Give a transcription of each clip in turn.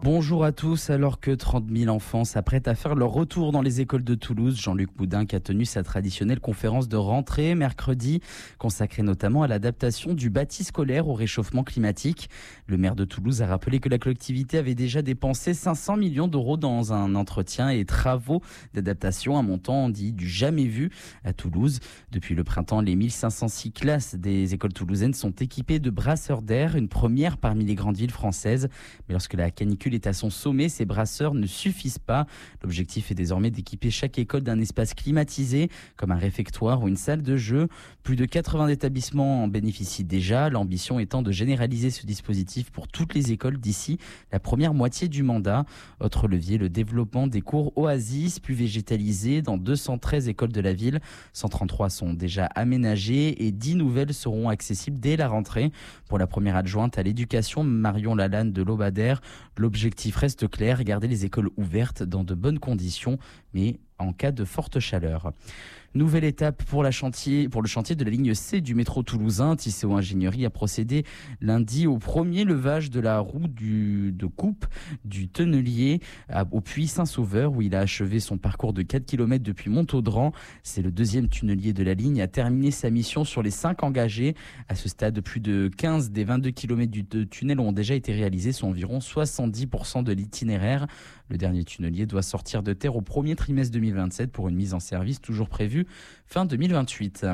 Bonjour à tous. Alors que 30 000 enfants s'apprêtent à faire leur retour dans les écoles de Toulouse, Jean-Luc Boudinck a tenu sa traditionnelle conférence de rentrée mercredi, consacrée notamment à l'adaptation du bâti scolaire au réchauffement climatique. Le maire de Toulouse a rappelé que la collectivité avait déjà dépensé 500 millions d'euros dans un entretien et travaux d'adaptation, un montant dit du jamais vu à Toulouse. Depuis le printemps, les 1506 classes des écoles toulousaines sont équipées de brasseurs d'air, une première parmi les grandes villes françaises. Mais lorsque la canicule est à son sommet, ces brasseurs ne suffisent pas. L'objectif est désormais d'équiper chaque école d'un espace climatisé, comme un réfectoire ou une salle de jeu. Plus de 80 établissements en bénéficient déjà, l'ambition étant de généraliser ce dispositif pour toutes les écoles d'ici la première moitié du mandat. Autre levier, le développement des cours oasis plus végétalisés dans 213 écoles de la ville. 133 sont déjà aménagées et 10 nouvelles seront accessibles dès la rentrée. Pour la première adjointe à l'éducation, Marion Lalanne de Lobadère, l'objectif reste clair, garder les écoles ouvertes dans de bonnes conditions, mais en cas de forte chaleur. Nouvelle étape pour le chantier de la ligne C du métro toulousain. Tisséo Ingénierie a procédé lundi au premier levage de la roue de coupe du Tonnelier au puits Saint-Sauveur, où il a achevé son parcours de 4 km depuis Montaudran. C'est le deuxième tunnelier de la ligne à terminer sa mission sur les 5 engagés. À ce stade, plus de 15 des 22 km du tunnel ont déjà été réalisés, soit environ 70% de l'itinéraire. Le dernier tunnelier doit sortir de terre au premier trimestre 2027 pour une mise en service toujours prévue fin 2028.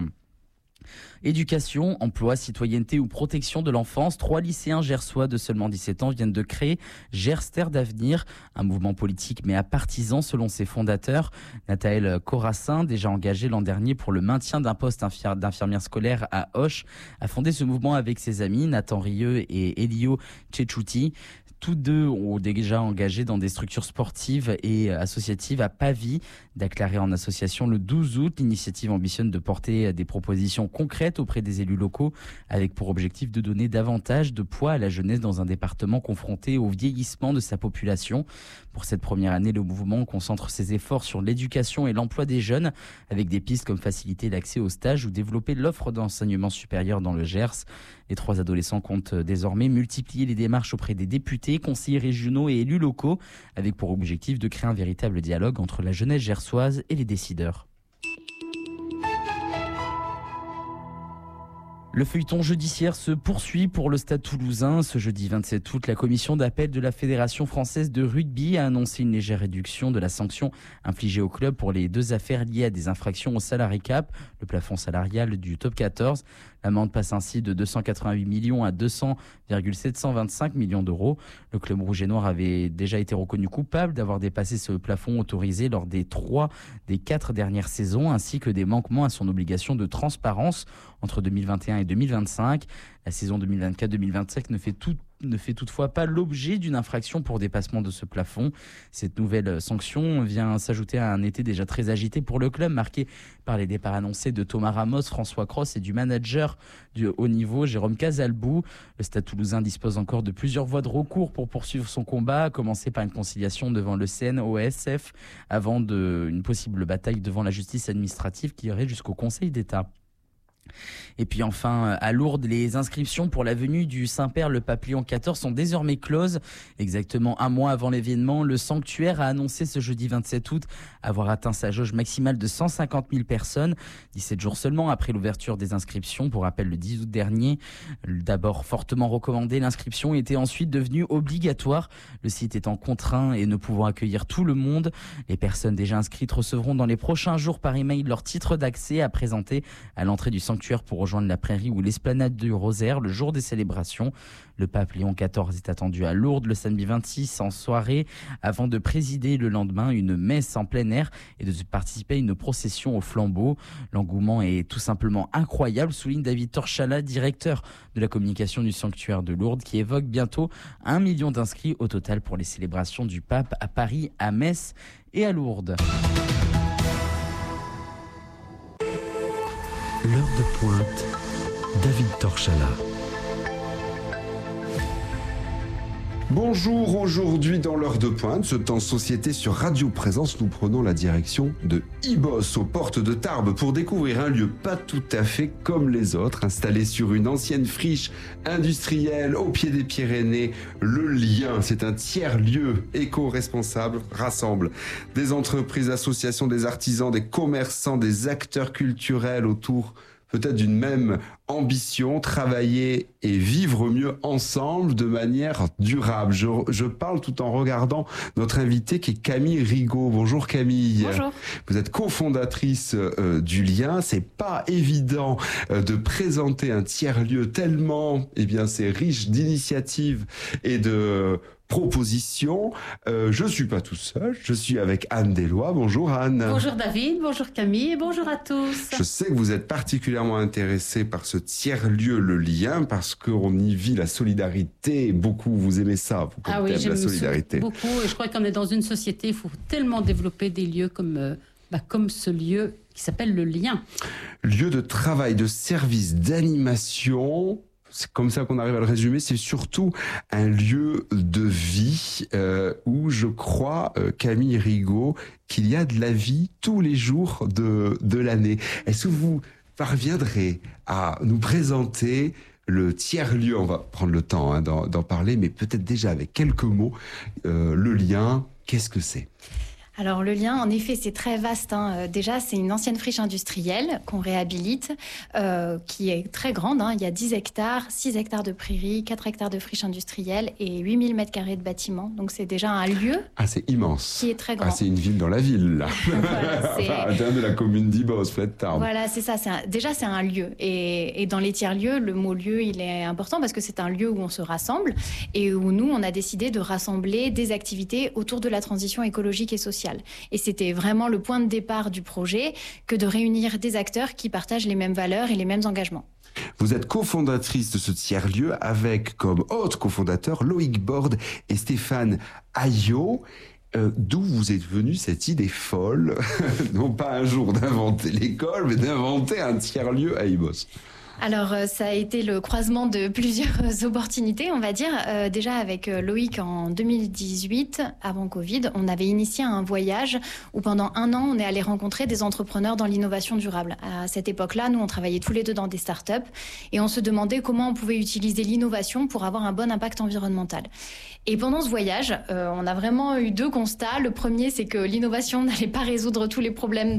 Éducation, emploi, citoyenneté ou protection de l'enfance, 3 lycéens gersois de seulement 17 ans viennent de créer Gers Terre d'Avenir, un mouvement politique mais à partisans selon ses fondateurs. Nathaël Corassin, déjà engagé l'an dernier pour le maintien d'un poste d'infirmière scolaire à Auch, a fondé ce mouvement avec ses amis Nathan Rieux et Elio Cecciuti. Tous deux ont déjà engagé dans des structures sportives et associatives à Pavie. Déclarée en association le 12 août, l'initiative ambitionne de porter des propositions concrètes auprès des élus locaux avec pour objectif de donner davantage de poids à la jeunesse dans un département confronté au vieillissement de sa population. Pour cette première année, le mouvement concentre ses efforts sur l'éducation et l'emploi des jeunes avec des pistes comme faciliter l'accès aux stages ou développer l'offre d'enseignement supérieur dans le Gers. Les 3 adolescents comptent désormais multiplier les démarches auprès des députés, conseillers régionaux et élus locaux avec pour objectif de créer un véritable dialogue entre la jeunesse gersoise et les décideurs. Le feuilleton judiciaire se poursuit pour le Stade toulousain. Ce jeudi 27 août, la commission d'appel de la Fédération française de rugby a annoncé une légère réduction de la sanction infligée au club pour les 2 affaires liées à des infractions au salary cap, le plafond salarial du top 14. L'amende passe ainsi de 288 millions à 200,725 millions d'euros. Le club rouge et noir avait déjà été reconnu coupable d'avoir dépassé ce plafond autorisé lors des 3 des 4 dernières saisons, ainsi que des manquements à son obligation de transparence entre 2021 et 2025. La saison 2024-2025 ne fait toutefois pas l'objet d'une infraction pour dépassement de ce plafond. Cette nouvelle sanction vient s'ajouter à un été déjà très agité pour le club, marqué par les départs annoncés de Thomas Ramos, François Cros et du manager du haut niveau, Jérôme Casalbou. Le Stade toulousain dispose encore de plusieurs voies de recours pour poursuivre son combat, à commencer par une conciliation devant le CNOSF, avant une possible bataille devant la justice administrative qui irait jusqu'au Conseil d'État. Et puis enfin, à Lourdes, les inscriptions pour la venue du Saint-Père le Pape Léon XIV sont désormais closes. Exactement un mois avant l'événement, le sanctuaire a annoncé ce jeudi 27 août avoir atteint sa jauge maximale de 150 000 personnes, 17 jours seulement après l'ouverture des inscriptions. Pour rappel, le 10 août dernier, d'abord fortement recommandé, l'inscription était ensuite devenue obligatoire, le site étant contraint et ne pouvant accueillir tout le monde. Les personnes déjà inscrites recevront dans les prochains jours par email leur titre d'accès à présenter à l'entrée du sanctuaire pour rejoindre la prairie ou l'esplanade du Rosaire le jour des célébrations. Le pape Léon XIV est attendu à Lourdes le samedi 26 en soirée avant de présider le lendemain une messe en plein air et de participer à une procession au flambeau. L'engouement est tout simplement incroyable, souligne David Torchala, directeur de la communication du sanctuaire de Lourdes, qui évoque bientôt 1 million d'inscrits au total pour les célébrations du pape à Paris, à Metz et à Lourdes. L'heure de pointe, David Torchala. Bonjour, aujourd'hui dans l'heure de pointe, ce temps société sur Radio Présence, nous prenons la direction de Ibos, aux portes de Tarbes, pour découvrir un lieu pas tout à fait comme les autres, installé sur une ancienne friche industrielle au pied des Pyrénées. Le Lien, c'est un tiers-lieu éco-responsable, rassemble des entreprises, associations, des artisans, des commerçants, des acteurs culturels autour peut-être d'une même ambition, travailler et vivre mieux ensemble de manière durable. Je parle tout en regardant notre invitée qui est Camille Rigaud. Bonjour Camille. Bonjour. Vous êtes cofondatrice du Lien. C'est pas évident de présenter un tiers-lieu tellement, c'est riche d'initiatives et de propositions. Je suis pas tout seul, je suis avec Anne Deslois. Bonjour Anne. Bonjour David, bonjour Camille et bonjour à tous. Je sais que vous êtes particulièrement intéressée par ce tiers-lieu, le Lien, parce qu'on y vit la solidarité. Beaucoup, vous aimez ça, vous, comme thème, la solidarité. Beaucoup, et je crois qu'on est dans une société, il faut tellement développer des lieux comme ce lieu qui s'appelle le Lien. Lieu de travail, de service, d'animation. C'est comme ça qu'on arrive à le résumer. C'est surtout un lieu de vie où je crois, Camille Rigaud, qu'il y a de la vie tous les jours de l'année. Est-ce que vous parviendrez à nous présenter le tiers-lieu? On va prendre le temps d'en parler, mais peut-être déjà avec quelques mots. Le Lien, qu'est-ce que c'est ? Alors le Lien, en effet, c'est très vaste. Déjà, c'est une ancienne friche industrielle qu'on réhabilite, qui est très grande. Il y a 10 hectares, 6 hectares de prairies, 4 hectares de friche industrielle et 8000 mètres carrés de bâtiments. Donc c'est déjà un lieu c'est immense. Qui est très grand. C'est une ville dans la ville, là. Voilà, de la commune d'Ibos, près de Tarbes. Voilà, c'est ça. Déjà, c'est un lieu. Et dans les tiers-lieux, le mot lieu, il est important parce que c'est un lieu où on se rassemble et où nous, on a décidé de rassembler des activités autour de la transition écologique et sociale. Et c'était vraiment le point de départ du projet que de réunir des acteurs qui partagent les mêmes valeurs et les mêmes engagements. Vous êtes cofondatrice de ce tiers-lieu avec comme autres cofondateurs Loïc Borde et Stéphane Ayot. D'où vous est venue cette idée folle, non pas un jour d'inventer l'école, mais d'inventer un tiers-lieu à Ibos? Alors, ça a été le croisement de plusieurs opportunités, on va dire. Déjà, avec Loïc, en 2018, avant Covid, on avait initié un voyage où pendant un an, on est allé rencontrer des entrepreneurs dans l'innovation durable. À cette époque-là, nous, on travaillait tous les deux dans des startups et on se demandait comment on pouvait utiliser l'innovation pour avoir un bon impact environnemental. Et pendant ce voyage, on a vraiment eu deux constats. Le premier, c'est que l'innovation n'allait pas résoudre tous les problèmes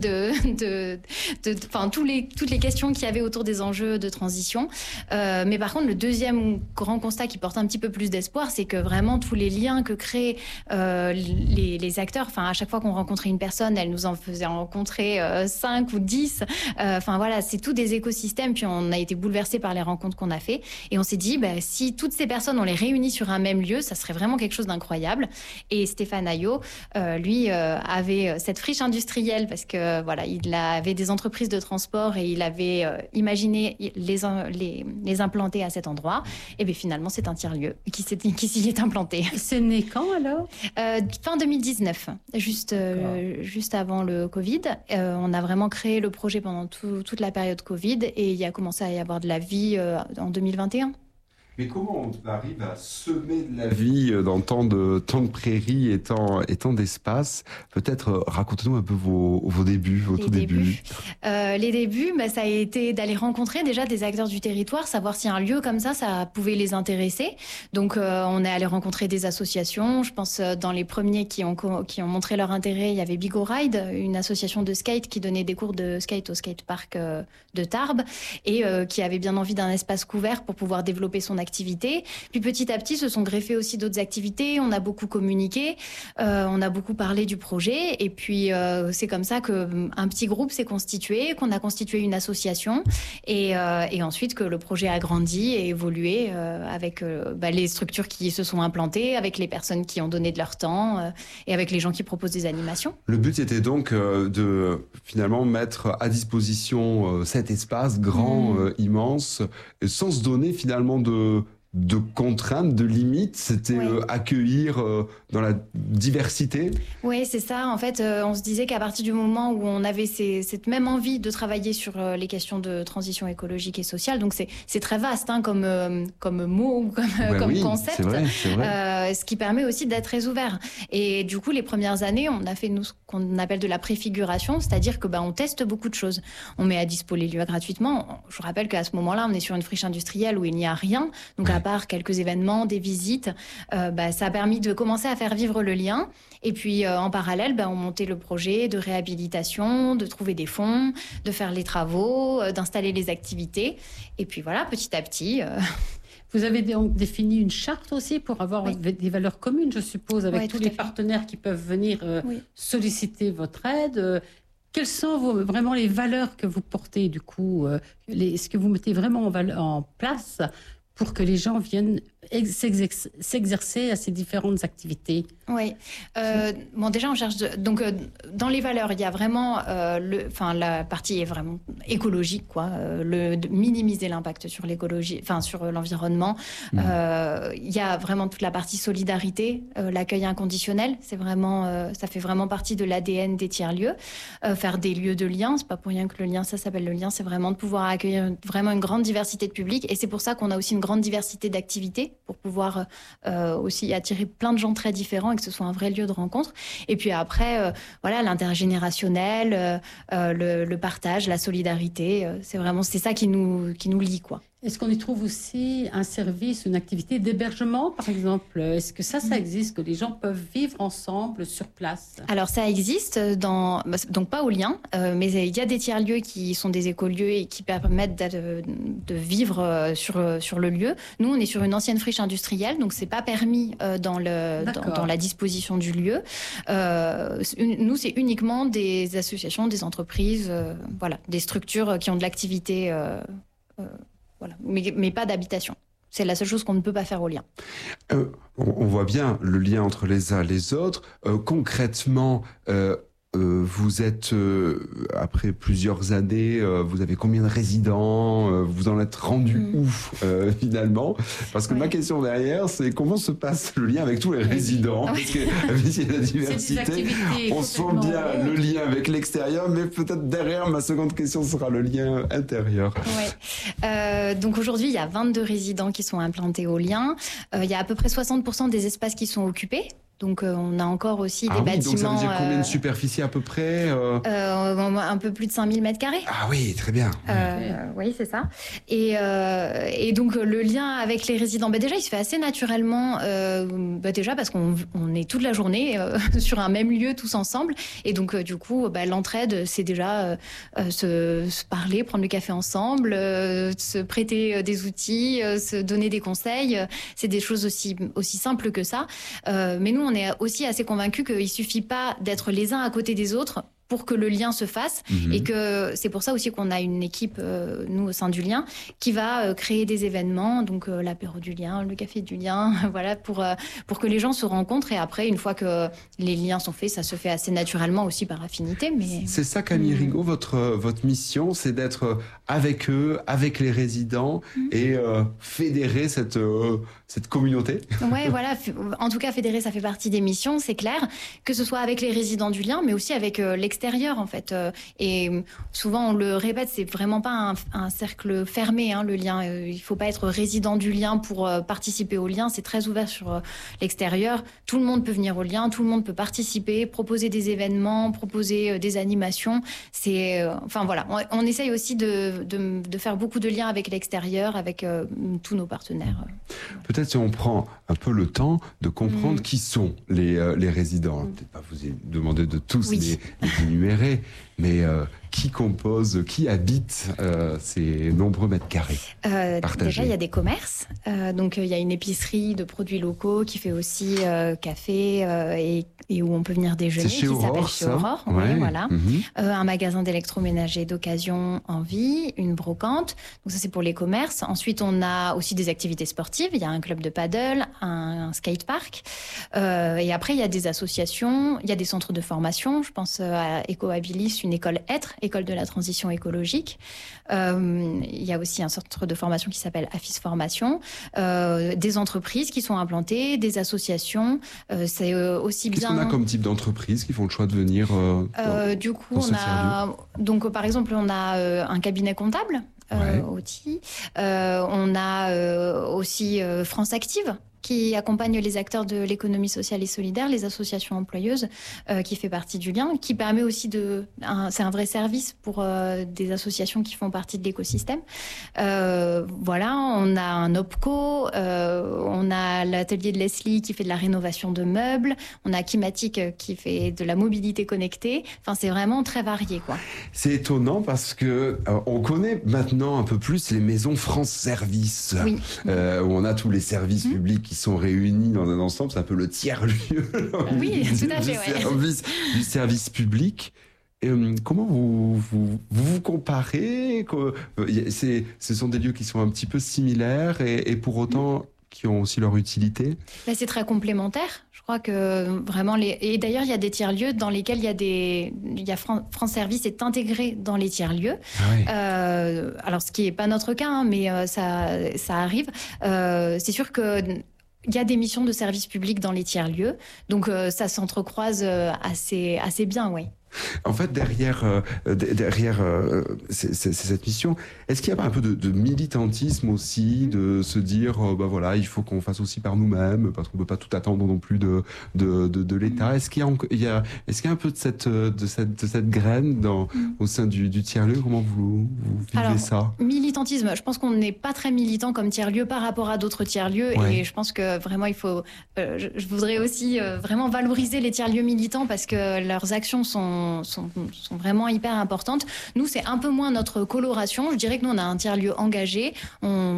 toutes les questions qu'il y avait autour des enjeux de transition. Mais par contre, le deuxième grand constat qui porte un petit peu plus d'espoir, c'est que vraiment tous les liens que créent les acteurs, à chaque fois qu'on rencontrait une personne, elle nous en faisait rencontrer 5 ou 10. C'est tous des écosystèmes. Puis on a été bouleversés par les rencontres qu'on a fait. Et on s'est dit, si toutes ces personnes, on les réunit sur un même lieu, ça serait vraiment quelque chose d'incroyable. Et Stéphane Ayot, lui, avait cette friche industrielle parce que il avait des entreprises de transport et il avait imaginé les implanter à cet endroit. Et bien finalement, c'est un tiers-lieu qui s'y est implanté. C'est né quand alors ? Fin 2019, juste avant le Covid. On a vraiment créé le projet pendant toute la période Covid et il y a commencé à y avoir de la vie en 2021. Mais comment on arrive à semer de la vie dans tant de prairies et tant d'espace? Peut-être racontez-nous un peu vos débuts, vos tout débuts. Les débuts, ça a été d'aller rencontrer déjà des acteurs du territoire, savoir si un lieu comme ça pouvait les intéresser. Donc on est allé rencontrer des associations. Je pense dans les premiers qui ont montré leur intérêt, il y avait Bigo Ride, une association de skate qui donnait des cours de skate au skatepark de Tarbes et qui avait bien envie d'un espace couvert pour pouvoir développer son activité. Puis petit à petit, se sont greffées aussi d'autres activités. On a beaucoup communiqué, on a beaucoup parlé du projet. Et puis, c'est comme ça qu'un petit groupe s'est constitué, qu'on a constitué une association. Et ensuite, que le projet a grandi et évolué avec les structures qui se sont implantées, avec les personnes qui ont donné de leur temps et avec les gens qui proposent des animations. Le but était donc de finalement mettre à disposition cet espace grand, immense, sans se donner finalement de de contraintes, de limites, c'était accueillir dans la diversité. Oui, c'est ça. En fait, on se disait qu'à partir du moment où on avait cette même envie de travailler sur les questions de transition écologique et sociale, donc c'est très vaste comme mot ou comme concept, c'est vrai. Ce qui permet aussi d'être très ouvert. Et du coup, les premières années, on a fait ce qu'on appelle de la préfiguration, c'est-à-dire que on teste beaucoup de choses. On met à dispo les lieux gratuitement. Je vous rappelle qu'à ce moment-là, on est sur une friche industrielle où il n'y a rien. Donc à part quelques événements, des visites, ça a permis de commencer à faire vivre le lien. Et puis en parallèle, on montait le projet de réhabilitation, de trouver des fonds, de faire les travaux, d'installer les activités. Et puis voilà, petit à petit. Vous avez donc défini une charte aussi pour avoir des valeurs communes, je suppose, avec tous les partenaires qui peuvent venir solliciter votre aide. Quelles sont vraiment les valeurs que vous portez, du coup, ce que vous mettez vraiment en place pour que les gens viennent s'exercer à ces différentes activités? Oui. Déjà, on cherche... Donc, dans les valeurs, il y a vraiment... la partie est vraiment écologique, de minimiser l'impact sur l'écologie, sur l'environnement. Il y a vraiment toute la partie solidarité, l'accueil inconditionnel. C'est vraiment... ça fait vraiment partie de l'ADN des tiers-lieux. Faire des lieux de lien, c'est pas pour rien que le lien, ça s'appelle le lien. C'est vraiment de pouvoir accueillir vraiment une grande diversité de public. Et c'est pour ça qu'on a aussi une grande diversité d'activités, pour pouvoir aussi attirer plein de gens très différents et que ce soit un vrai lieu de rencontre. Et puis après, l'intergénérationnel, le partage, la solidarité, c'est ça qui nous lie, quoi. Est-ce qu'on y trouve aussi un service, une activité d'hébergement, par exemple? Est-ce que ça existe, que les gens peuvent vivre ensemble sur place? Alors, ça existe, donc pas au lien, mais il y a des tiers-lieux qui sont des écolieux et qui permettent de vivre sur le lieu. Nous, on est sur une ancienne friche industrielle, donc c'est pas permis dans la disposition du lieu. Nous, c'est uniquement des associations, des entreprises, des structures qui ont de l'activité... mais pas d'habitation. C'est la seule chose qu'on ne peut pas faire au lien. On voit bien le lien entre les uns et les autres. Concrètement, vous êtes, après plusieurs années, vous avez combien de résidents? Vous en êtes rendu où, finalement? Parce que ma question derrière, c'est comment se passe le lien avec tous les résidents? Parce que y a la diversité, on sent bien le lien avec l'extérieur, mais peut-être derrière, ma seconde question sera le lien intérieur. Donc aujourd'hui, il y a 22 résidents qui sont implantés au lien. Il y a à peu près 60% des espaces qui sont occupés. Donc on a encore aussi des bâtiments... Donc ça veut dire combien de superficie à peu près? Un peu plus de 5000 m². Ah oui, très bien. Oui, c'est ça. Et donc le lien avec les résidents, déjà il se fait assez naturellement, déjà parce qu'on est toute la journée sur un même lieu tous ensemble. Et donc du coup, l'entraide, c'est déjà se parler, prendre le café ensemble, se prêter des outils, se donner des conseils. C'est des choses aussi simples que ça. Mais nous, on est aussi assez convaincus qu'il ne suffit pas d'être les uns à côté des autres pour que le lien se fasse. Et que c'est pour ça aussi qu'on a une équipe, nous, au sein du lien, qui va créer des événements, donc l'apéro du lien, le café du lien, pour que les gens se rencontrent. Et après, une fois que les liens sont faits, ça se fait assez naturellement aussi par affinité. Mais... C'est ça, Camille Rigaud, votre mission, c'est d'être avec eux, avec les résidents et fédérer cette communauté. Oui, voilà. En tout cas, fédérer, ça fait partie des missions, c'est clair. Que ce soit avec les résidents du lien, mais aussi avec l'extérieur, en fait. Et souvent, on le répète, c'est vraiment pas un cercle fermé, le lien. Il faut pas être résident du lien pour participer au lien. C'est très ouvert sur l'extérieur. Tout le monde peut venir au lien, tout le monde peut participer, proposer des événements, proposer des animations. On essaye aussi de faire beaucoup de liens avec l'extérieur, avec tous nos partenaires. Peut-être si on prend un peu le temps de comprendre qui sont les résidents. Peut-être pas vous demander de tous les énumérer, mais qui habite ces nombreux mètres carrés partagés? Déjà, il y a des commerces. Donc, il y a une épicerie de produits locaux qui fait aussi café et et où on peut venir déjeuner, qui s'appelle Chez Aurore. Ouais. Oui, voilà. Un magasin d'électroménager d'occasion en vie, une brocante. Donc ça, c'est pour les commerces. Ensuite, on a aussi des activités sportives. Il y a un club de paddle, un skatepark. Et après, il y a des associations, il y a des centres de formation. Je pense à Ecohabilis, une école Être, école de la transition écologique. Il y a aussi un centre de formation qui s'appelle AFIS Formation. Des entreprises qui sont implantées, des associations. C'est aussi bien... Qu'est-ce qu'on a comme type d'entreprise qui font le choix de venir du coup, on a... Donc, par exemple, on a un cabinet comptable, OTI. On a aussi France Active, qui accompagne les acteurs de l'économie sociale et solidaire, les associations employeuses, qui fait partie du lien, qui permet aussi c'est un vrai service pour des associations qui font partie de l'écosystème. Voilà, on a un OPCO, on a l'atelier de Leslie qui fait de la rénovation de meubles, on a Kimatic qui fait de la mobilité connectée. Enfin, c'est vraiment très varié, quoi. C'est étonnant parce que on connaît maintenant un peu plus les maisons France Service, oui. Où on a tous les services publics qui sont réunis dans un ensemble, c'est un peu le tiers-lieu oui, tout à fait, du service public. Comment vous comparez? Ce sont des lieux qui sont un petit peu similaires et pour autant qui ont aussi leur utilité. Là, c'est très complémentaire. Je crois que vraiment et d'ailleurs, il y a des tiers-lieux dans lesquels France Service est intégré dans les tiers-lieux. Ah oui. Alors, ce qui n'est pas notre cas, hein, mais ça arrive. C'est sûr que il y a des missions de service public dans les tiers-lieux, donc ça s'entrecroise assez bien, oui. En fait, derrière cette mission, est-ce qu'il n'y a pas un peu de militantisme aussi, de se dire, voilà, il faut qu'on fasse aussi par nous-mêmes, parce qu'on ne peut pas tout attendre non plus de l'État. Est-ce qu'il y a un peu de cette graine au sein du tiers-lieu? Comment vous vivez ça? Militantisme, je pense qu'on n'est pas très militant comme tiers-lieu par rapport à d'autres tiers-lieux, et je pense que vraiment il faut. Je voudrais aussi vraiment valoriser les tiers-lieux militants parce que leurs actions sont vraiment hyper importantes. Nous, c'est un peu moins notre coloration. Je dirais que nous, on a un tiers-lieu engagé. On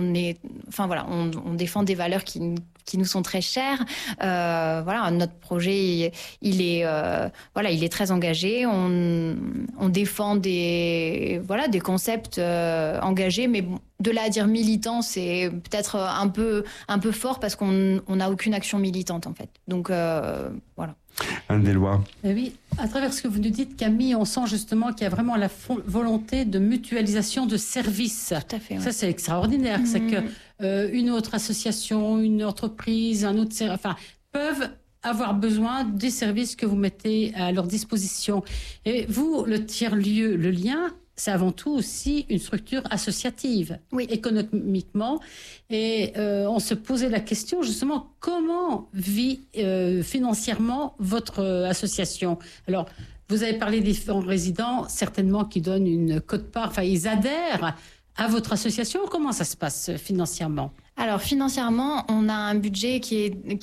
défend des valeurs qui nous sont très chères. Voilà, notre projet, il est très engagé. On défend des concepts engagés, mais bon, de là à dire militant, c'est peut-être un peu fort parce qu'on n'a aucune action militante en fait. Donc voilà. Anne Deloy. Oui, à travers ce que vous nous dites, Camille, on sent justement qu'il y a vraiment la volonté de mutualisation de services. Tout à fait. Ouais. Ça, c'est extraordinaire. C'est que une autre association, une entreprise, un autre peuvent avoir besoin des services que vous mettez à leur disposition. Et vous, le tiers-lieu, le lien, c'est avant tout aussi une structure associative, économiquement. Et on se posait la question, justement, comment vit financièrement votre association? Alors, vous avez parlé des différents résidents, certainement qui donnent une quote-part, ils adhèrent à votre association. Comment ça se passe financièrement? Alors financièrement, on a un budget qui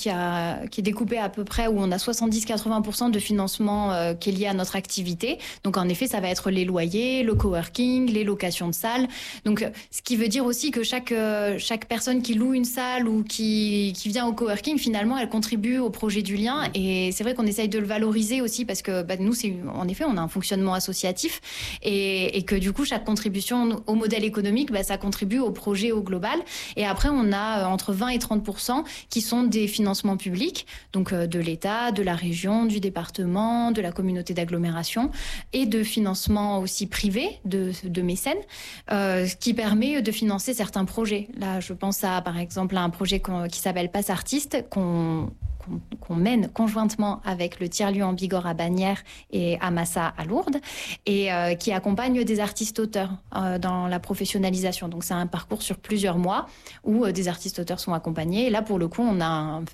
est découpé à peu près où on a 70-80% de financement qui est lié à notre activité. Donc en effet, ça va être les loyers, le coworking, les locations de salles. Donc ce qui veut dire aussi que chaque personne qui loue une salle ou qui vient au coworking, finalement, elle contribue au projet du lien. Et c'est vrai qu'on essaye de le valoriser aussi parce que nous, en effet, on a un fonctionnement associatif et que du coup, chaque contribution au modèle économique, ça contribue au projet au global. Et après, on a entre 20 et 30% qui sont des financements publics, donc de l'État, de la région, du département, de la communauté d'agglomération, et de financements aussi privés, de mécènes, ce qui permet de financer certains projets. Là, je pense par exemple, à un projet qui s'appelle Passe Artiste, qu'on mène conjointement avec le tiers-lieu en Bigorre à Bagnères et à Massa à Lourdes, et qui accompagne des artistes-auteurs dans la professionnalisation. Donc c'est un parcours sur plusieurs mois où des artistes-auteurs sont accompagnés. Et là, pour le coup, on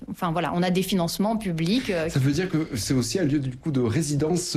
a des financements publics. Ça veut dire que c'est aussi un lieu du coup de résidence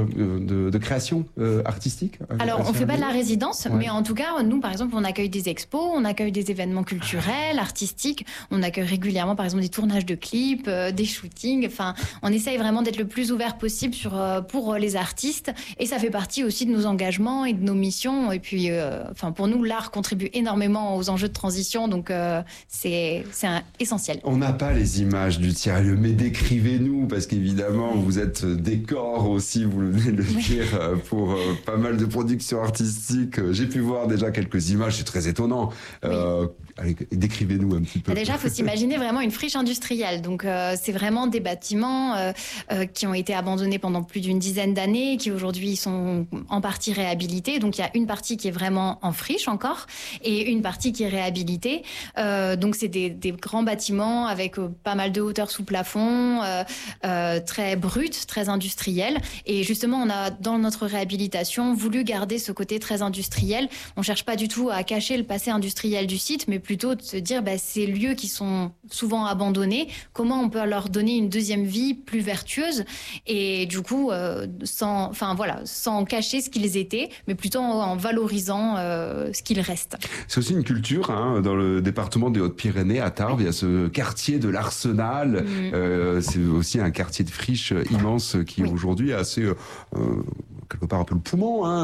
de création artistique? Alors, on ne fait pas de la résidence, mais en tout cas, nous, par exemple, on accueille des expos, on accueille des événements culturels, artistiques, on accueille régulièrement, par exemple, des tournages de clips, des shootings. Enfin, on essaye vraiment d'être le plus ouvert possible pour les artistes. Et ça fait partie aussi de nos engagements et de nos missions. Et puis, pour nous, l'art contribue énormément aux enjeux de transition. Donc, c'est essentiel. On n'a pas les images du tiers-lieu, mais décrivez-nous, parce qu'évidemment, vous êtes décor aussi, vous venez de le dire, pour pas mal de productions artistiques. J'ai pu voir déjà quelques images, c'est très étonnant. Allez, décrivez-nous un petit peu. Déjà, il faut s'imaginer vraiment une friche industrielle. Donc, c'est vraiment des bâtiments qui ont été abandonnés pendant plus d'une dizaine d'années, qui aujourd'hui sont en partie réhabilités. Donc, il y a une partie qui est vraiment en friche encore et une partie qui est réhabilitée. Donc, c'est des grands bâtiments avec pas mal de hauteur sous plafond, très bruts, très industriels. Et justement, on a, dans notre réhabilitation, voulu garder ce côté très industriel. On cherche pas du tout à cacher le passé industriel du site, mais plutôt de se dire, ces lieux qui sont souvent abandonnés, comment on peut leur donner une deuxième vie plus vertueuse et du coup, sans cacher ce qu'ils étaient, mais plutôt en valorisant ce qu'il reste. C'est aussi une culture, dans le département des Hautes-Pyrénées, à Tarbes, il y a ce quartier de l'Arsenal. C'est aussi un quartier de friche immense qui aujourd'hui est assez... quelque part un peu le poumon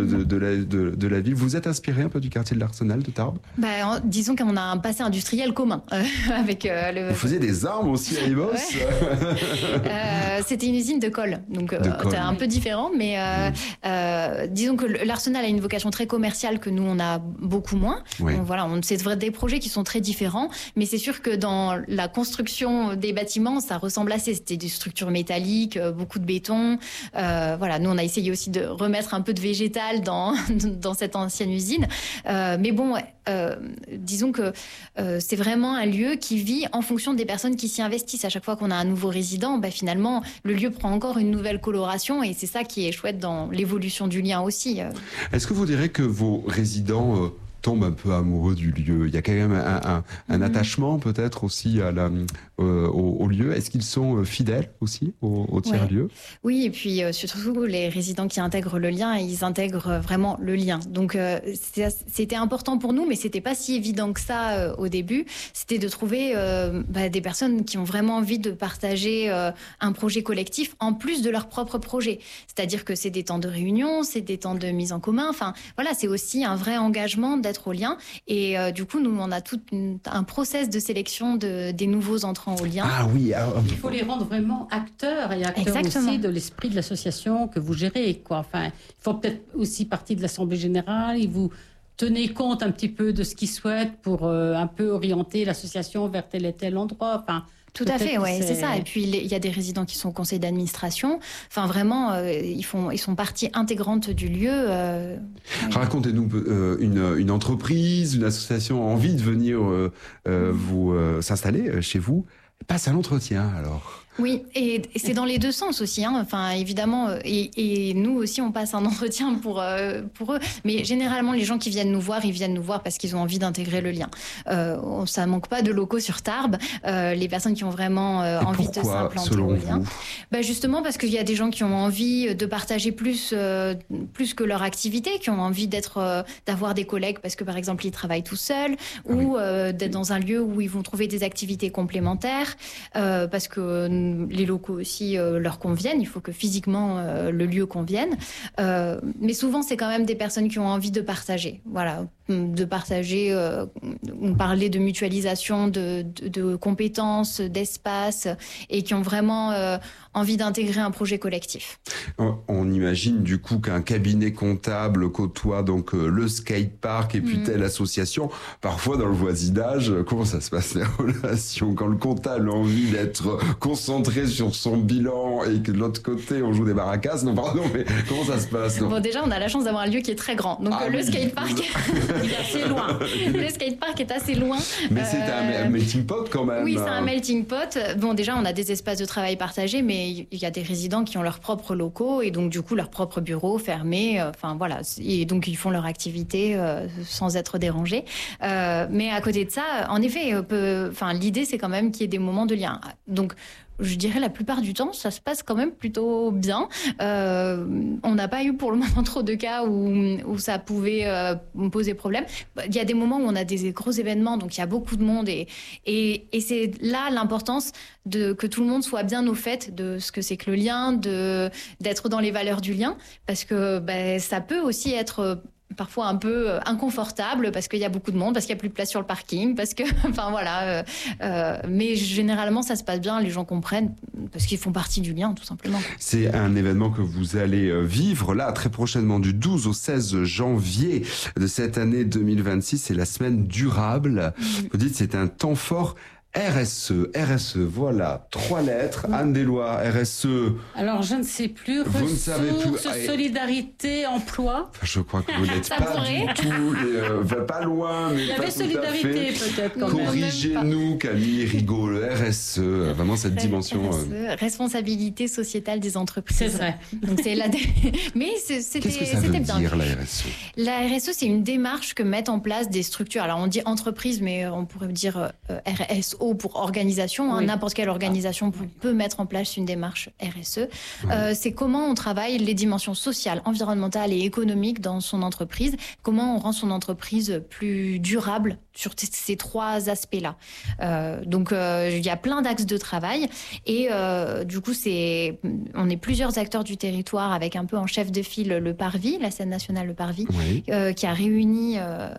de la ville. Vous êtes inspiré un peu du quartier de l'Arsenal de Tarbes? Disons qu'on a un passé industriel commun avec Vous faisiez des armes aussi à Ibos? C'était une usine de colle, donc c'était un peu différent, mais disons que l'Arsenal a une vocation très commerciale que nous on a beaucoup moins. Oui. Donc, voilà, c'est des projets qui sont très différents, mais c'est sûr que dans la construction des bâtiments, ça ressemble assez. C'était des structures métalliques, beaucoup de béton. Nous on a essayé aussi de remettre un peu de végétal dans cette ancienne usine, mais bon. Disons que c'est vraiment un lieu qui vit en fonction des personnes qui s'y investissent. À chaque fois qu'on a un nouveau résident, finalement, le lieu prend encore une nouvelle coloration et c'est ça qui est chouette dans l'évolution du lien aussi. Est-ce que vous direz que vos résidents tombent un peu amoureux du lieu? Il y a quand même un attachement peut-être aussi au lieu. Est-ce qu'ils sont fidèles aussi au tiers-lieu? Oui, et puis surtout les résidents qui intègrent le lien, ils intègrent vraiment le lien. Donc c'était important pour nous, mais c'était pas si évident que ça au début. C'était de trouver des personnes qui ont vraiment envie de partager un projet collectif en plus de leur propre projet. C'est-à-dire que c'est des temps de réunion, c'est des temps de mise en commun. Enfin, voilà, c'est aussi un vrai engagement d'être au lien. Et du coup, nous, on a tout un process de sélection des nouveaux entrants au lien. Ah oui. Il faut les rendre vraiment acteurs et acteurs Exactement. aussi de l'esprit de l'association que vous gérez, quoi. Enfin, ils font peut-être aussi partie de l'Assemblée générale et vous tenez compte un petit peu de ce qu'ils souhaitent pour un peu orienter l'association vers tel et tel endroit. Enfin, tout à fait, ouais, c'est ça. Et puis il y a des résidents qui sont au conseil d'administration. Enfin, vraiment, ils sont partie intégrante du lieu. Racontez-nous une entreprise, une association a envie de venir s'installer chez vous. Passe à l'entretien alors. Oui, et c'est dans les deux sens aussi. Enfin, évidemment, et nous aussi, on passe un entretien pour eux. Mais généralement, les gens qui viennent nous voir, ils viennent nous voir parce qu'ils ont envie d'intégrer le lien. Ça manque pas de locaux sur Tarbes. Les personnes qui ont vraiment envie de s'implanter au lien. Justement parce qu'il y a des gens qui ont envie de partager plus que leur activité, qui ont envie d'avoir des collègues parce que par exemple ils travaillent tout seuls, ou d'être dans un lieu où ils vont trouver des activités complémentaires, parce que les locaux aussi leur conviennent. Il faut que physiquement le lieu convienne. Mais souvent, c'est quand même des personnes qui ont envie de partager. Voilà, de partager. On parlait de mutualisation de compétences, d'espace, et qui ont vraiment envie d'intégrer un projet collectif. On imagine du coup qu'un cabinet comptable côtoie donc le skatepark et puis telle association. Parfois, dans le voisinage, comment ça se passe les relations quand le comptable a envie d'être concentré sur son bilan et que de l'autre côté on joue des maracas? Non, pardon, mais comment ça se passe? Bon, déjà, on a la chance d'avoir un lieu qui est très grand. Donc le skatepark, il est assez loin. Le skatepark est assez loin. Mais c'est un melting pot quand même. Oui, c'est un melting pot. Bon, déjà, on a des espaces de travail partagés, mais il y a des résidents qui ont leurs propres locaux et donc du coup leurs propres bureaux fermés. Enfin voilà, et donc ils font leur activité sans être dérangés. Mais à côté de ça, en effet, l'idée c'est quand même qu'il y ait des moments de lien. Donc je dirais la plupart du temps, ça se passe quand même plutôt bien. On n'a pas eu pour le moment trop de cas où ça pouvait me poser problème. Il y a des moments où on a des gros événements, donc il y a beaucoup de monde et c'est là l'importance que tout le monde soit bien au fait de ce que c'est que le lien, d'être dans les valeurs du lien, parce que ça peut aussi être parfois un peu inconfortable parce qu'il y a beaucoup de monde, parce qu'il n'y a plus de place sur le parking, parce que, enfin voilà. Mais généralement, ça se passe bien, les gens comprennent parce qu'ils font partie du lien, tout simplement. C'est un événement que vous allez vivre là très prochainement, du 12 au 16 janvier de cette année 2026. C'est la semaine durable. Vous dites c'est un temps fort. RSE, voilà, 3 lettres, Anne Deloye, RSE. Alors, je ne sais plus, vous ne savez plus. Solidarité, emploi. Je crois que vous n'êtes pas du tout, pas loin, mais il y pas avait tout solidarité, à fait. peut-être, quand Corrigez-nous, Camille Rigaud, le RSE, vraiment cette dimension. RSE, responsabilité sociétale des entreprises. C'est vrai. Donc, mais c'était bien. Qu'est-ce que ça veut dire, la RSE? La RSE, c'est une démarche que mettent en place des structures. Alors, on dit entreprise, mais on pourrait dire RSO pour organisation. Oui. N'importe quelle organisation peut mettre en place une démarche RSE. Oui. C'est comment on travaille les dimensions sociales, environnementales et économiques dans son entreprise. Comment on rend son entreprise plus durable sur ces 3 aspects-là. Donc, il y a plein d'axes de travail. Et du coup, on est plusieurs acteurs du territoire avec un peu en chef de file le Parvis, la scène nationale Le Parvis, oui. Qui a réuni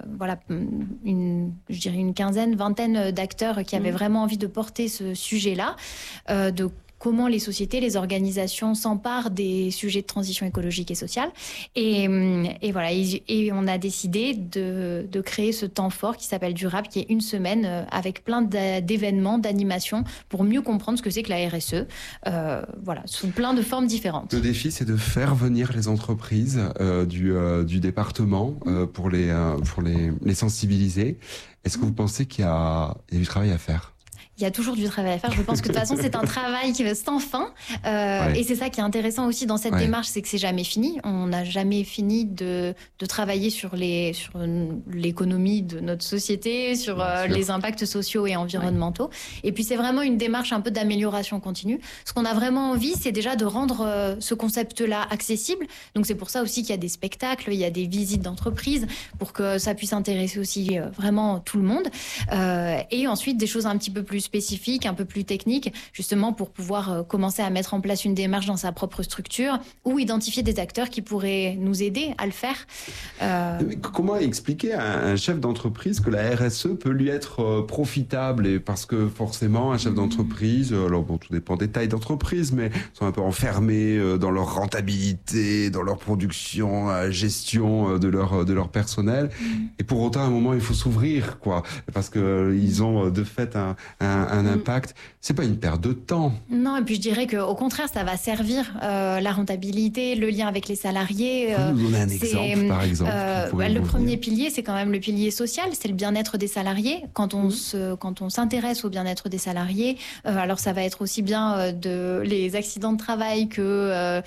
une quinzaine, vingtaine d'acteurs qui avaient vraiment envie de porter ce sujet-là, de comment les sociétés, les organisations s'emparent des sujets de transition écologique et sociale. Et voilà, et on a décidé de créer ce temps fort qui s'appelle Durable, qui est une semaine avec plein d'événements, d'animations, pour mieux comprendre ce que c'est que la RSE, voilà, sous plein de formes différentes. Le défi, c'est de faire venir les entreprises du département pour les sensibiliser. Est-ce que vous pensez qu'il y a du travail à faire ? Il y a toujours du travail à faire. Je pense que de toute façon, c'est un travail sans fin. Et c'est ça qui est intéressant aussi dans cette démarche, c'est que c'est jamais fini. On n'a jamais fini de travailler sur l'économie de notre société, sur les impacts sociaux et environnementaux. Et puis, c'est vraiment une démarche un peu d'amélioration continue. Ce qu'on a vraiment envie, c'est déjà de rendre ce concept-là accessible. Donc, c'est pour ça aussi qu'il y a des spectacles, il y a des visites d'entreprises pour que ça puisse intéresser aussi vraiment tout le monde. Et ensuite, des choses un petit peu plus spécifiques, un peu plus techniques, justement pour pouvoir commencer à mettre en place une démarche dans sa propre structure ou identifier des acteurs qui pourraient nous aider à le faire. Comment expliquer à un chef d'entreprise que la RSE peut lui être profitable, et parce que forcément un chef d'entreprise, alors bon, tout dépend des tailles d'entreprise, mais sont un peu enfermés dans leur rentabilité, dans leur production, gestion de leur personnel, et pour autant à un moment il faut s'ouvrir, quoi, parce que ils ont de fait un impact. C'est pas une perte de temps. Non, et puis je dirais qu'au contraire, ça va servir la rentabilité, le lien avec les salariés. Vous nous donner un exemple, par exemple. Le premier pilier, c'est quand même le pilier social, c'est le bien-être des salariés. Quand on s'intéresse au bien-être des salariés, alors ça va être aussi bien les accidents de travail que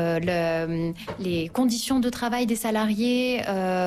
les conditions de travail des salariés,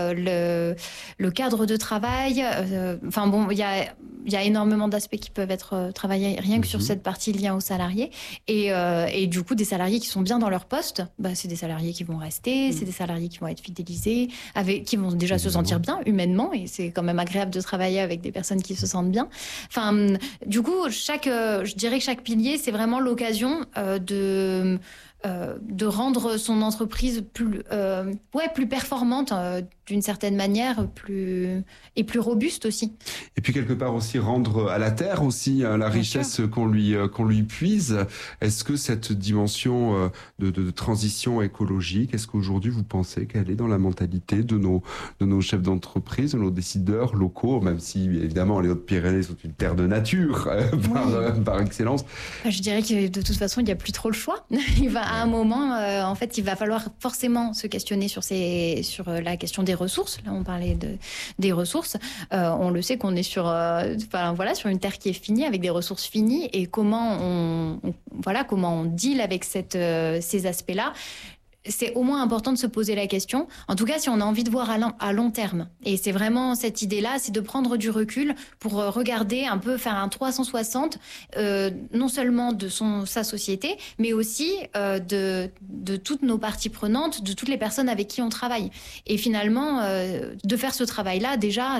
le cadre de travail. Enfin bon, il y a énormément d'aspects qui peuvent être travaillés rien que sur cette partie lien aux salariés. Et du coup, des salariés qui sont bien dans leur poste, c'est des salariés qui vont rester, c'est des salariés qui vont être fidélisés, qui vont déjà se sentir bien humainement, et c'est quand même agréable de travailler avec des personnes qui se sentent bien. Enfin, du coup, je dirais que chaque pilier, c'est vraiment l'occasion de rendre son entreprise plus performante d'une certaine manière, plus robuste aussi. Et puis quelque part aussi rendre à la terre aussi la richesse qu'on lui puise. Est-ce que cette dimension de transition écologique, est-ce qu'aujourd'hui vous pensez qu'elle est dans la mentalité de nos chefs d'entreprise, de nos décideurs locaux, même si évidemment les Hautes-Pyrénées sont une terre de nature par excellence? Je dirais que de toute façon il n'y a plus trop le choix. À un moment, en fait, il va falloir forcément se questionner sur la question des ressources. Là, on parlait des ressources. On le sait qu'on est sur une terre qui est finie, avec des ressources finies, et comment on deal avec ces aspects-là. c'est au moins important de se poser la question. En tout cas, si on a envie de voir à long terme. Et c'est vraiment cette idée-là, c'est de prendre du recul pour regarder un peu, faire un 360, non seulement de sa société, mais aussi de toutes nos parties prenantes, de toutes les personnes avec qui on travaille. Et finalement, de faire ce travail-là, déjà,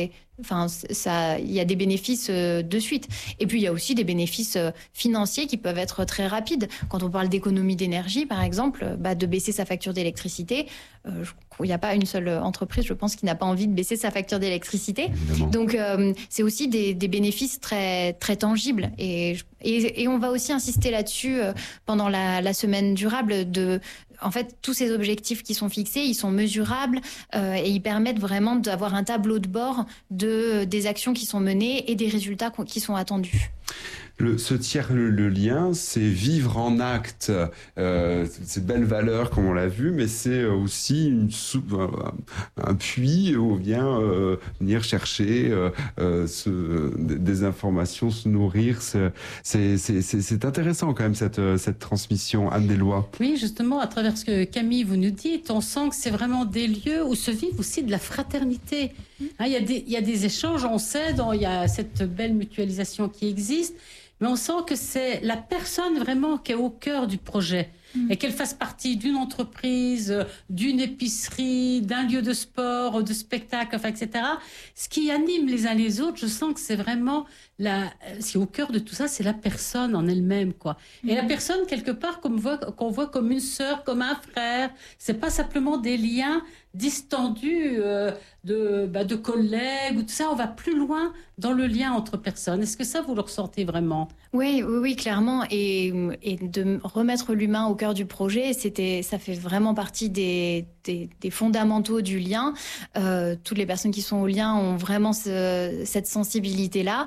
il y a des bénéfices de suite. Et puis, il y a aussi des bénéfices financiers qui peuvent être très rapides. Quand on parle d'économie d'énergie, par exemple, de baisser sa facture d'électricité, il n'y a pas une seule entreprise, je pense, qui n'a pas envie de baisser sa facture d'électricité. Évidemment. Donc, c'est aussi des bénéfices très, très tangibles. Et on va aussi insister là-dessus pendant la semaine durable en fait, tous ces objectifs qui sont fixés, ils sont mesurables et ils permettent vraiment d'avoir un tableau de bord des actions qui sont menées et des résultats qui sont attendus. Ce tiers-le lien, c'est vivre en acte ces belles valeurs comme on l'a vu, mais c'est aussi un puits où on vient venir chercher des informations, se nourrir. C'est intéressant quand même cette transmission. Anne Deslois. Oui, justement, à travers ce que Camille vous nous dites, on sent que c'est vraiment des lieux où se vit aussi de la fraternité. Il y a des échanges, on sait, il y a cette belle mutualisation qui existe. Mais on sent que c'est la personne vraiment qui est au cœur du projet. Et qu'elle fasse partie d'une entreprise, d'une épicerie, d'un lieu de sport, de spectacle, etc. Ce qui anime les uns les autres, je sens que c'est vraiment c'est au cœur de tout ça, c'est la personne en elle-même, quoi. Et la personne, quelque part, qu'on voit comme une sœur, comme un frère, c'est pas simplement des liens distendus de collègues ou tout ça. On va plus loin dans le lien entre personnes. Est-ce que ça, vous le ressentez vraiment ? Oui, clairement. Et de remettre l'humain au cœur du projet, ça fait vraiment partie des fondamentaux du lien. Toutes les personnes qui sont au lien ont vraiment cette sensibilité-là.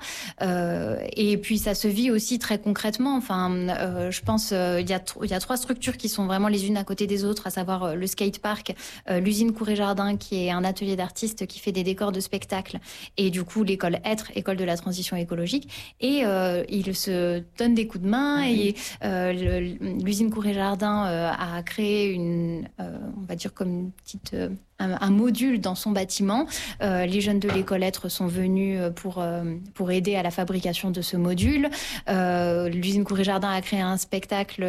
Et puis, ça se vit aussi très concrètement. Je pense il y a 3 structures qui sont vraiment les unes à côté des autres, à savoir le skatepark, l'usine Courret-Jardin, qui est un atelier d'artistes qui fait des décors de spectacle, et du coup, l'école Être, école de la transition écologique. Et ils se donnent des coups de main. Et l'usine Courret-Jardin a créé on va dire comme une petite... un module dans son bâtiment. Les jeunes de l'école Être sont venus pour aider à la fabrication de ce module. L'usine Courret-Jardin a créé un spectacle,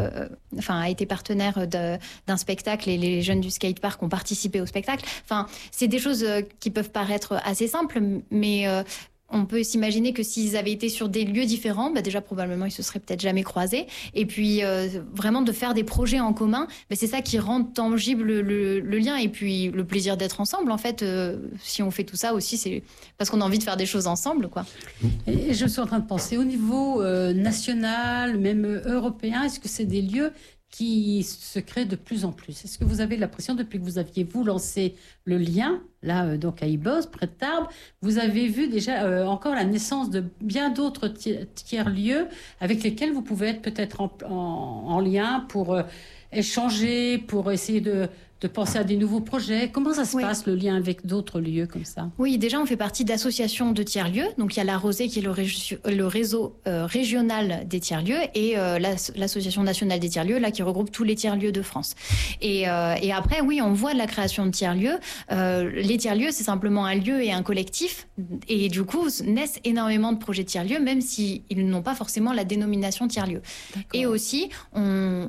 a été partenaire d'un spectacle, et les jeunes du skatepark ont participé au spectacle. C'est des choses qui peuvent paraître assez simples, mais on peut s'imaginer que s'ils avaient été sur des lieux différents, déjà probablement ils se seraient peut-être jamais croisés. Et puis vraiment de faire des projets en commun, c'est ça qui rend tangible le lien, et puis le plaisir d'être ensemble. En fait, si on fait tout ça aussi, c'est parce qu'on a envie de faire des choses ensemble, quoi. Et je suis en train de penser au niveau national, même européen, est-ce que c'est des lieux qui se créent de plus en plus? Est-ce que vous avez l'impression, depuis que vous aviez lancé le lien, là, donc à Ibos, près de Tarbes, vous avez vu déjà encore la naissance de bien d'autres tiers-lieux avec lesquels vous pouvez être peut-être en lien pour échanger, pour essayer de penser à des nouveaux projets. Comment ça se passe, le lien avec d'autres lieux comme ça? Oui, déjà, on fait partie d'associations de tiers-lieux. Donc, il y a la Rosée qui est le réseau régional des tiers-lieux, et l'association nationale des tiers-lieux, là, qui regroupe tous les tiers-lieux de France. Et après, oui, on voit de la création de tiers-lieux. Les tiers-lieux, c'est simplement un lieu et un collectif. Et du coup, naissent énormément de projets de tiers-lieux, même s'ils n'ont pas forcément la dénomination tiers-lieux. Et aussi, on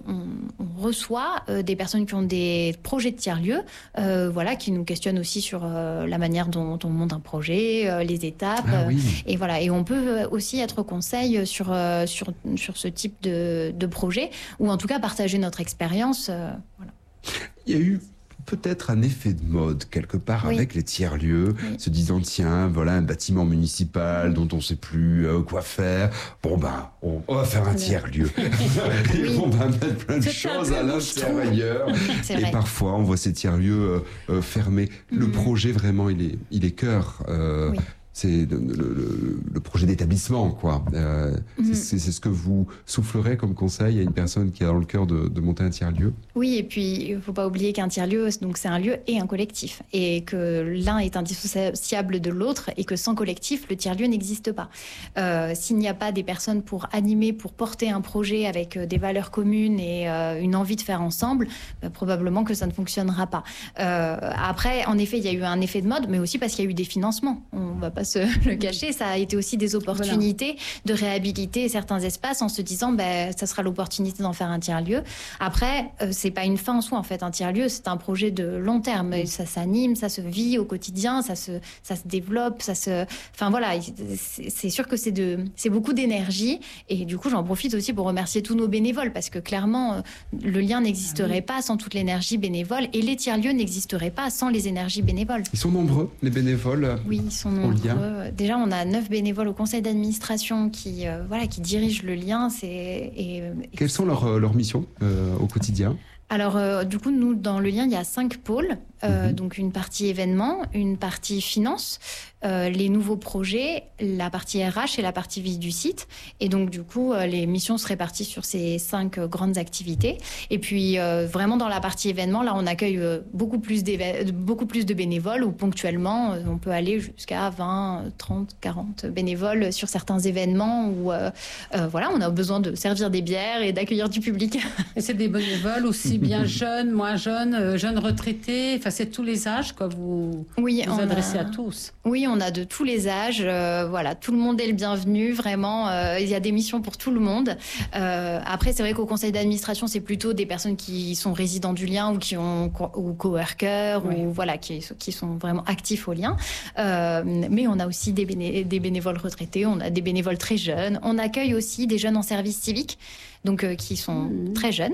reçoit des personnes qui ont des projets de tiers-lieux, qui nous questionnent aussi sur la manière dont on monte un projet, les étapes. Et voilà. Et on peut aussi être conseil sur ce type de projet, ou en tout cas partager notre expérience. Il y a eu peut-être un effet de mode quelque part avec les tiers-lieux, se disant tiens, voilà un bâtiment municipal dont on ne sait plus quoi faire. On va faire un tiers-lieu. Et on va mettre plein de choses à l'intérieur. Et parfois, on voit ces tiers-lieux fermés. Le projet, vraiment, il est cœur. c'est le projet d'établissement, quoi. C'est ce que vous soufflerez comme conseil à une personne qui a dans le cœur de monter un tiers-lieu? Oui, et puis il ne faut pas oublier qu'un tiers-lieu, donc c'est un lieu et un collectif, et que l'un est indissociable de l'autre, et que sans collectif, le tiers-lieu n'existe pas. S'il n'y a pas des personnes pour animer, pour porter un projet avec des valeurs communes et une envie de faire ensemble, probablement que ça ne fonctionnera pas. Après, en effet, il y a eu un effet de mode, mais aussi parce qu'il y a eu des financements. On ne va pas se le cacher. Ça a été aussi des opportunités de réhabiliter certains espaces en se disant ça sera l'opportunité d'en faire un tiers-lieu. Après, c'est pas une fin en soi, en fait. Un tiers-lieu, c'est un projet de long terme. Ça s'anime, ça se vit au quotidien, ça se développe, Enfin voilà, c'est sûr que c'est beaucoup d'énergie. Et du coup, j'en profite aussi pour remercier tous nos bénévoles, parce que clairement, le lien n'existerait pas sans toute l'énergie bénévole, et les tiers-lieux n'existeraient pas sans les énergies bénévoles. Ils sont nombreux, les bénévoles? Oui, ils sont nombreux. Déjà, on a 9 bénévoles au conseil d'administration qui dirigent le lien. Quelles sont leurs missions au quotidien? Alors, du coup, nous, dans le lien, il y a 5 pôles. Donc, une partie événements, une partie finance, les nouveaux projets, la partie RH et la partie vie du site. Et donc, du coup, les missions se répartissent sur ces 5 grandes activités. Et puis, vraiment, dans la partie événements, là, on accueille beaucoup plus de bénévoles, où ponctuellement, on peut aller jusqu'à 20, 30, 40 bénévoles sur certains événements où on a besoin de servir des bières et d'accueillir du public. Et c'est des bénévoles aussi bien jeunes, moins jeunes, jeunes retraités, enfin c'est tous les âges, quoi. Vous adressez à tous. Oui, on a de tous les âges, tout le monde est le bienvenu, vraiment, il y a des missions pour tout le monde. Après, c'est vrai qu'au conseil d'administration, c'est plutôt des personnes qui sont résidents du lien ou coworkers, ou qui sont vraiment actifs au lien. Mais on a aussi des bénévoles retraités, on a des bénévoles très jeunes, on accueille aussi des jeunes en service civique, donc qui sont très jeunes.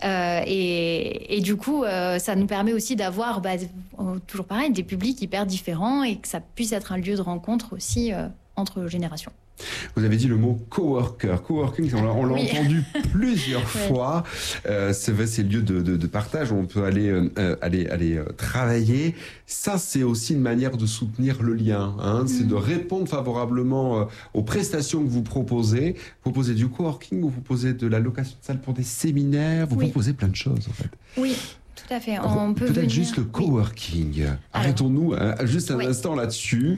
Et du coup, ça nous permet aussi d'avoir, toujours pareil, des publics hyper différents, et que ça puisse être un lieu de rencontre aussi entre générations. Vous avez dit le mot coworker. Coworking, on l'a entendu plusieurs fois. C'est le lieu de partage où on peut aller travailler. Ça, c'est aussi une manière de soutenir le lien. C'est de répondre favorablement aux prestations que vous proposez. Vous proposez du coworking, vous proposez de la location de salle pour des séminaires, vous proposez plein de choses, en fait. Oui. Tout à fait. On peut peut-être juste le coworking. Arrêtons-nous juste un instant là-dessus.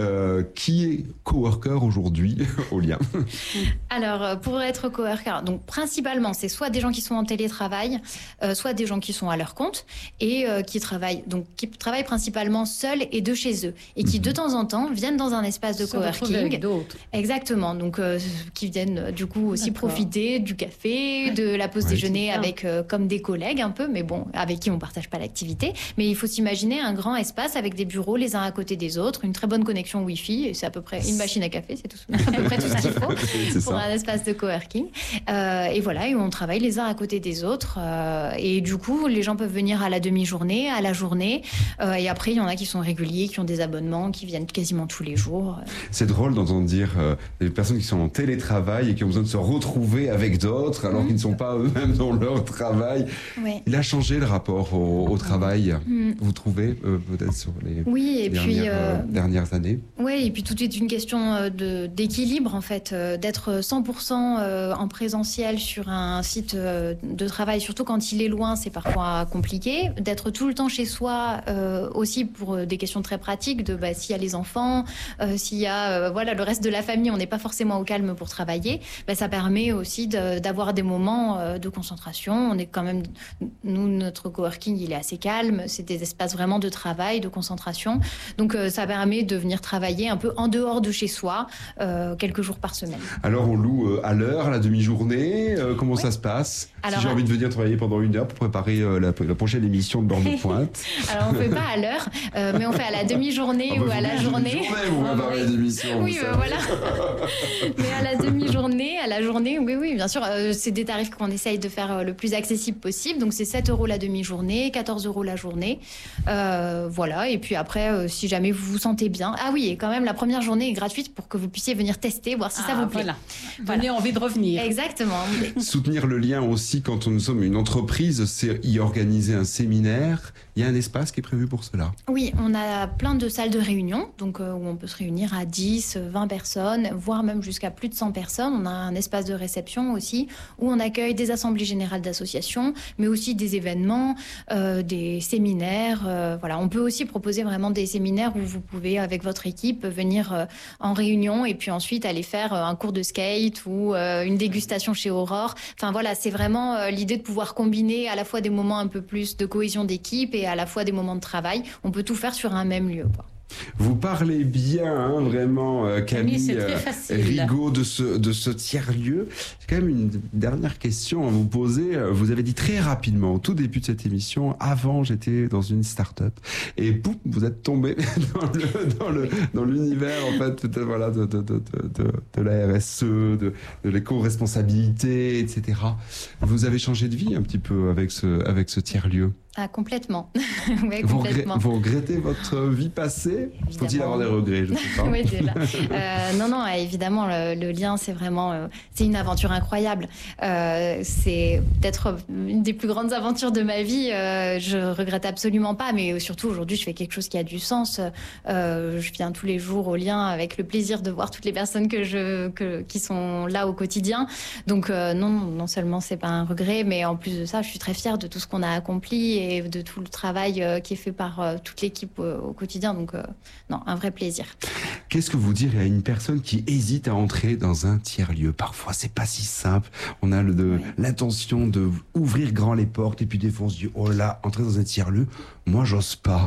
Qui est coworker aujourd'hui au lien? Alors, pour être coworker, donc principalement, c'est soit des gens qui sont en télétravail, soit des gens qui sont à leur compte et qui travaillent principalement seuls et de chez eux, et qui de temps en temps viennent dans un espace de coworking. Avec d'autres. Exactement. Donc, qui viennent du coup aussi profiter du café, de la pause déjeuner avec comme des collègues un peu, mais bon, avec qui on ne partage pas l'activité. Mais il faut s'imaginer un grand espace avec des bureaux les uns à côté des autres, une très bonne connexion Wi-Fi, et c'est à peu près une machine à café, c'est à peu près tout ce qu'il faut pour un espace de coworking. Et voilà, et on travaille les uns à côté des autres. Et du coup, les gens peuvent venir à la demi-journée, à la journée. Et après, il y en a qui sont réguliers, qui ont des abonnements, qui viennent quasiment tous les jours. C'est drôle d'entendre dire des personnes qui sont en télétravail et qui ont besoin de se retrouver avec d'autres, alors qu'ils ne sont pas eux-mêmes dans leur travail. Ouais. Il a changé le rapport au travail, vous trouvez, peut-être sur les dernières années? Oui, et puis tout est une question d'équilibre, en fait, d'être 100% en présentiel sur un site de travail, surtout quand il est loin, c'est parfois compliqué. D'être tout le temps chez soi, aussi pour des questions très pratiques, s'il y a les enfants, s'il y a le reste de la famille, on n'est pas forcément au calme pour travailler, ça permet aussi d'avoir des moments de concentration. On est quand même, nous, notre coworking, il est assez calme, c'est des espaces vraiment de travail, de concentration. Donc ça permet de venir travailler un peu en dehors de chez soi, quelques jours par semaine. Alors on loue à l'heure, à la demi-journée, comment ça se passe? Alors, si j'ai envie de venir travailler pendant 1 heure pour préparer la prochaine émission de Borne de Pointe. Alors on ne fait pas à l'heure, mais on fait à la demi-journée ou à la journée. Vous préparez l'émission. Oui, voilà. Mais à la demi-journée, à la journée, oui, bien sûr, c'est des tarifs qu'on essaye de faire le plus accessible possible. Donc c'est 7 € la demi-journée. demi-journée, 14 € la journée. Voilà, et puis après, si jamais vous vous sentez bien... Ah oui, et quand même, la première journée est gratuite pour que vous puissiez venir tester, voir si ça vous plaît. Voilà. Vous avez envie de revenir. Exactement. Soutenir le lien aussi quand nous sommes une entreprise, c'est y organiser un séminaire. Il y a un espace qui est prévu pour cela. Oui, on a plein de salles de réunion, donc où on peut se réunir à 10, 20 personnes, voire même jusqu'à plus de 100 personnes. On a un espace de réception aussi, où on accueille des assemblées générales d'associations, mais aussi des événements, des séminaires. Voilà, on peut aussi proposer vraiment des séminaires où vous pouvez, avec votre équipe, venir en réunion et puis ensuite aller faire un cours de skate ou une dégustation chez Aurore. Enfin voilà, c'est vraiment l'idée de pouvoir combiner à la fois des moments un peu plus de cohésion d'équipe et à la fois des moments de travail. On peut tout faire sur un même lieu, quoi. Vous parlez bien, vraiment, Camille Rigaud, de ce tiers-lieu. J'ai quand même une dernière question à vous poser. Vous avez dit très rapidement, au tout début de cette émission, avant j'étais dans une start-up, et boum, vous êtes tombé dans l'univers, en fait, voilà, de la RSE, de l'éco-responsabilité, etc. Vous avez changé de vie un petit peu avec ce tiers-lieu. Ah, complètement. Ouais, complètement. Vous regrettez votre vie passée ? Faut-il avoir des regrets, je sais pas. Oui, déjà. Non, évidemment, le lien, c'est vraiment, c'est une aventure incroyable. C'est peut-être une des plus grandes aventures de ma vie. Je regrette absolument pas, mais surtout aujourd'hui, je fais quelque chose qui a du sens. Je viens tous les jours au lien avec le plaisir de voir toutes les personnes qui sont là au quotidien. Donc non seulement c'est pas un regret, mais en plus de ça, je suis très fière de tout ce qu'on a accompli et de tout le travail qui est fait par toute l'équipe au quotidien. Donc non, un vrai plaisir. Qu'est-ce que vous direz à une personne qui hésite à entrer dans un tiers-lieu ? Parfois, c'est pas si simple. On a l'intention de ouvrir grand les portes et puis des fois on se dit, oh là, entrer dans un tiers-lieu, moi, j'ose pas.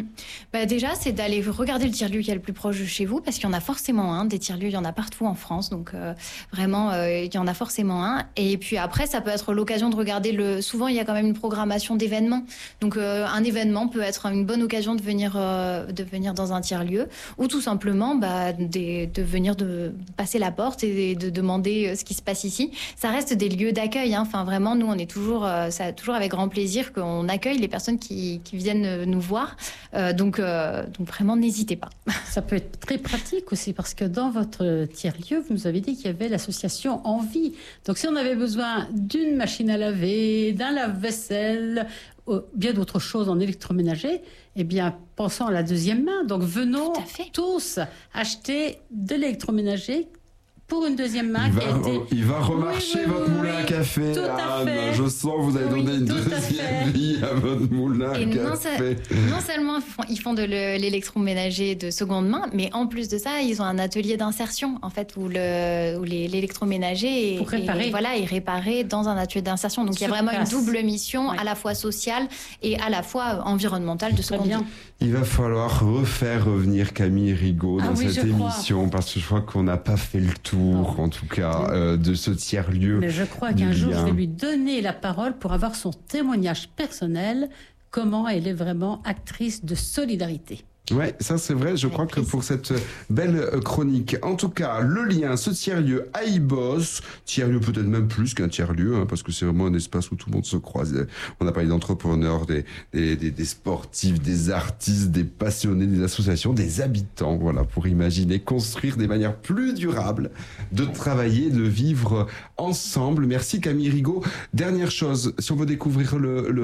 Déjà, c'est d'aller regarder le tiers-lieu qui est le plus proche de chez vous, parce qu'il y en a forcément un. Des tiers-lieux, il y en a partout en France. Donc, vraiment, il y en a forcément un. Et puis après, ça peut être l'occasion de regarder souvent, il y a quand même une programmation d'événements. Donc, un événement peut être une bonne occasion de venir dans un tiers-lieu, ou tout simplement de venir passer la porte et de demander ce qui se passe ici. Ça reste des lieux d'accueil. Enfin, vraiment, nous, on est toujours avec grand plaisir qu'on accueille les personnes qui viennent nous voir. Donc vraiment, n'hésitez pas. Ça peut être très pratique aussi, parce que dans votre tiers-lieu, vous nous avez dit qu'il y avait l'association Envie. Donc si on avait besoin d'une machine à laver, d'un lave-vaisselle, bien d'autres choses en électroménager, eh bien, pensons à la deuxième main. Donc venons tous acheter de l'électroménager pour une deuxième main. Il va remarcher votre moulin à café. Anne. Je sens que vous avez donné une deuxième vie à votre moulin à café. Non seulement ils font de l'électroménager de seconde main, mais en plus de ça, ils ont un atelier d'insertion, en fait, où l'électroménager est réparé dans un atelier d'insertion. Donc il y a vraiment une double mission, à la fois sociale et à la fois environnementale de seconde main. Il va falloir refaire revenir Camille Rigaud dans cette émission, parce que je crois qu'on n'a pas fait le tour, en tout cas, de ce tiers-lieu. Mais je crois qu'un jour, je vais lui donner la parole pour avoir son témoignage personnel, comment elle est vraiment actrice de solidarité. Ouais, ça c'est vrai, je crois que pour cette belle chronique. En tout cas, le lien, ce tiers-lieu à Ibos, tiers-lieu peut-être même plus qu'un tiers-lieu, parce que c'est vraiment un espace où tout le monde se croise. On a parlé d'entrepreneurs, des sportifs, des artistes, des passionnés, des associations, des habitants, voilà, pour imaginer construire des manières plus durables de travailler, de vivre ensemble. Merci Camille Rigaud. Dernière chose, si on veut découvrir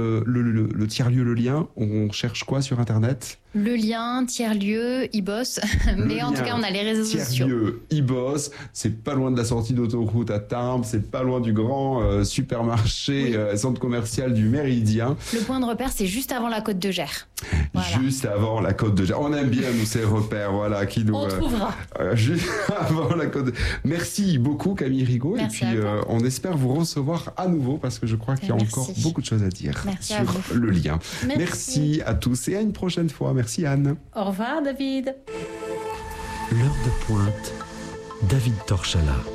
le tiers-lieu, le lien, on cherche quoi sur Internet ? Le lien, tiers-lieu, Ibos. Mais en tout cas, on a les réseaux sociaux. Tiers-lieu, Ibos. C'est pas loin de la sortie d'autoroute à Tarbes. C'est pas loin du grand supermarché, centre commercial du Méridien. Le point de repère, c'est juste avant la Côte de Gers. Voilà. Juste avant la Côte de Gers. On aime bien, nous, ces repères, voilà, qui nous... On trouvera. Juste avant la Côte de... Merci beaucoup, Camille Rigaud. Merci. Et puis, on espère vous recevoir à nouveau, parce que je crois qu'il y a encore beaucoup de choses à dire sur le lien. Merci à tous et à une prochaine fois. Merci Anne. Au revoir David. L'heure de pointe, David Torchala.